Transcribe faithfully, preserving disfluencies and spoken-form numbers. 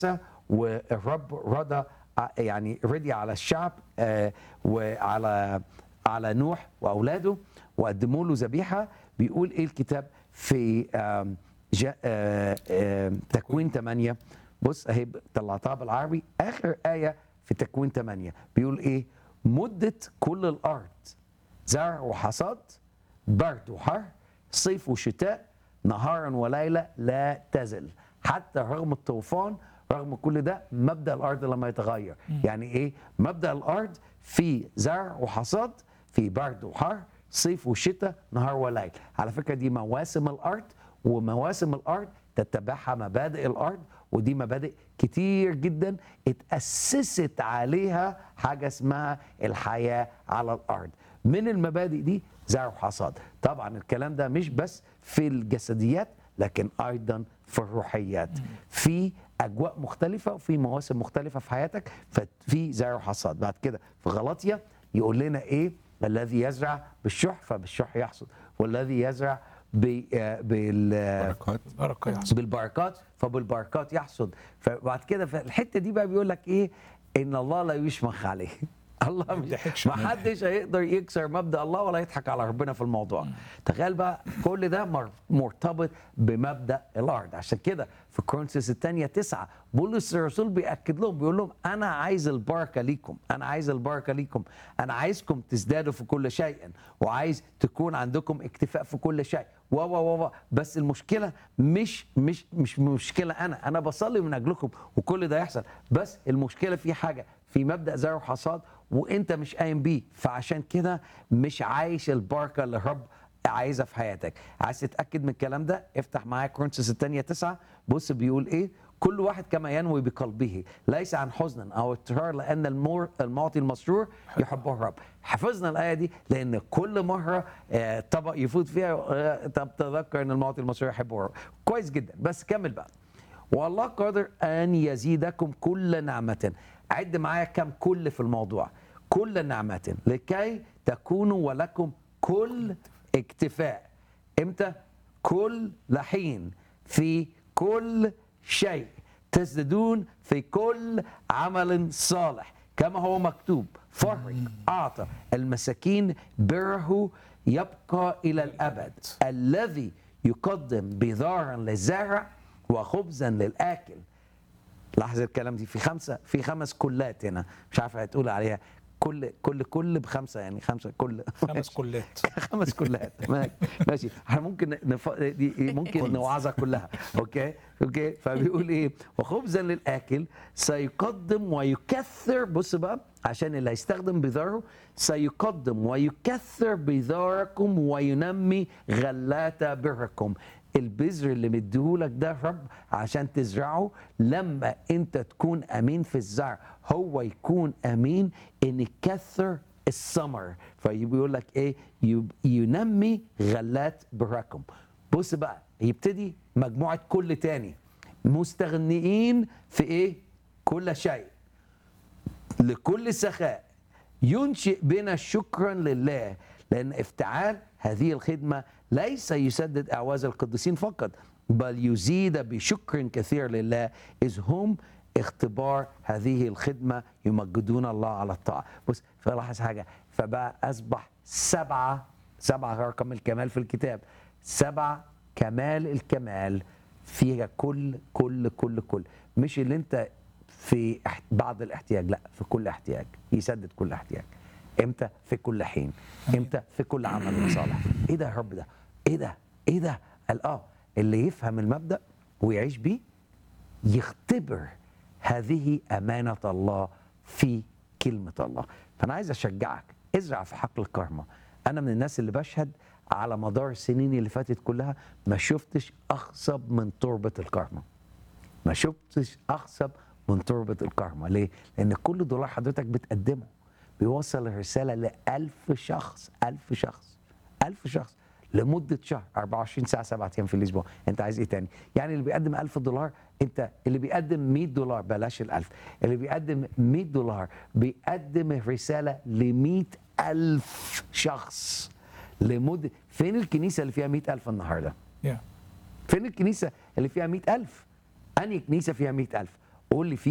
والرب رضى يعني رضي على الشعب آه، وعلى على نوح واولاده وقدموا له ذبيحه. بيقول ايه الكتاب في آم، جا- آه، آه، تكوين ثمانية. بص اهي طلعتها بالعربي، اخر ايه في تكوين ثمانية بيقول ايه: مده كل الارض زرع وحصاد، برد وحر، صيف وشتاء، نهارا وليلة لا تزل. حتى رغم الطوفان، رغم كل ده، مبدأ الأرض لما يتغير. يعني إيه؟ مبدأ الأرض في زرع وحصاد، في برد وحر، صيف وشتاء، نهار وليل. على فكرة دي مواسم الأرض، ومواسم الأرض تتبعها مبادئ الأرض، ودي مبادئ كتير جدا اتأسست عليها حاجة اسمها الحياة على الأرض. من المبادئ دي زرع وحصاد. طبعا الكلام ده مش بس في الجسديات، لكن ايضا في الروحيات، في اجواء مختلفه وفي مواسم مختلفه في حياتك، ففي زرع وحصاد. بعد كده في غلاطيا يقول لنا ايه: الذي يزرع بالشح فبالشح يحصد، والذي يزرع ب- آه، بال بركات بركة يحصل. بالبركات فبالبركات يحصد. فبعد كده في الحته دي بقى بيقول لك ايه: ان الله لا يشمخ عليه. الله ما مش يضحكش ما عليه. حدش هيقدر يكسر مبدأ الله ولا يضحك على ربنا في الموضوع. تخيل بقى كل ده مر- مرتبط بمبدأ الارض. عشان كده في كورنثوس الثانية تسعة بولس الرسول بيأكد لهم، بيقول لهم: انا عايز البركة ليكم، انا عايز البركة ليكم، انا عايزكم تزدادوا في كل شيء، وعايز تكون عندكم اكتفاء في كل شيء و و و بس المشكله مش مش مش مشكله انا انا بصلي من اجلكم وكل ده يحصل، بس المشكله في حاجه في مبدا زرع وحصاد وانت مش قايم بيه، فعشان كده مش عايش البركه اللي الرب عايزها في حياتك. عايز تتاكد من الكلام ده؟ افتح معايا كورنثوس الثانيه تسعة. بص بيقول ايه: كل واحد كما ينوي بقلبه ليس عن حزن او اضطرار، لان المور المعطي المسرور يحبه الرب. حفظنا الايه دي لان كل مره آه، طبق يفوت فيها آه، طب تذكر ان المعطي المسرور يحبه الرب. كويس جدا، بس كمل بقى: والله قادر ان يزيدكم كل نعمه. عد معايا كم كل في الموضوع: كل نعمه لكي تكونوا ولكم كل اكتفاء. امتى؟ كل حين، في كل شيء، تزدادون في كل عمل صالح، كما هو مكتوب: فرق أعطى المساكين بره يبقى إلى الأبد، الذي يقدم بذارا للزارع وخبزا للآكل. لاحظ الكلام دي في خمسة في خمس كلات هنا، مش عارف هتقول عليها كل كل كل بخمسه، يعني خمسه كل خمس كلات. خمس كلات. ماشي ماشي، احنا ممكن نف... دي ممكن نوعظها كلها. اوكي اوكي فبيقول ايه: وخبزا للاكل سيقدم ويكثر. بص بقى، عشان اللي هيستخدم بذاره سيقدم ويكثر بذاركم وينمي غلات بركم. البذر اللي مديهولك ده رب عشان تزرعه، لما انت تكون امين في الزرع هو يكون امين ان يكثر الثمر. فبيقول لك ايه: يب- ينمي غلات بركم. بص بقى، يبتدي مجموعه كل تاني: مستغنيين في ايه؟ كل شيء، لكل سخاء، ينشئ بنا شكرا لله، لأن افتعال هذه الخدمة ليس يسدد أعواز القديسين فقط، بل يزيد بشكر كثير لله، إذ هم اختبار هذه الخدمة يمجدون الله على الطاعة. بص فلاحظ حاجة، فبقى أصبح سبعة سبعة رقم الكمال في الكتاب، سبعة كمال الكمال فيها كل كل كل كل مش اللي انت في اح- بعض الاحتياج، لا، في كل احتياج، يسدد كل احتياج. امتى؟ في كل حين. امتى؟ في كل عمل صالح. ايه ده يا رب؟ ده ايه ده؟ ايه ده؟ قال اه اللي يفهم المبدأ ويعيش بيه يختبر هذه أمانة الله في كلمة الله. فأنا عايز أشجعك، ازرع في حقل الكرمة. أنا من الناس اللي بشهد على مدار السنين اللي فاتت كلها ما شفتش أخصب من تربة الكرمة. ما شفتش اخصب من تربه الكرمه. ليه؟ لان كل دولار حضرتك بتقدمه بيوصل الرساله لألف شخص، ألف شخص، ألف شخص لمده شهر، أربعة وعشرين ساعه، سبعة ايام في الاسبوع. انت عايز ايه تاني؟ يعني اللي بيقدم ألف دولار، انت اللي بيقدم مية دولار، بلاش الألف، اللي بيقدم مية دولار بيقدم الرساله ل مية ألف شخص لمده. فين الكنيسه اللي فيها مية ألف النهارده؟ Yeah. فين الكنيسه اللي فيها مية ألف؟ أنهي كنيسة فيها مية ألف؟ قول لي في